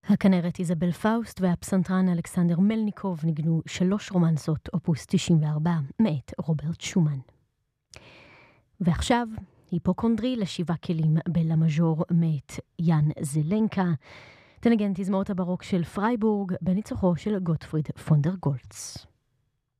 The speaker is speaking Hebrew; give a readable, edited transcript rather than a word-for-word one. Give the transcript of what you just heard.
הכנרת איזבל פאוסט והפסנתרן אלכסנדר מלניקוב ניגנו 3 רומנסות אופוס 94 מאת רוברט שומן. ועכשיו היפוקונדרי ל7 כלים בלה מז'ור מאת יאן זלנקה, תנגן תזמורת הברוק של פרייבורג בניצוחו של גוטפריד פונדר גולץ.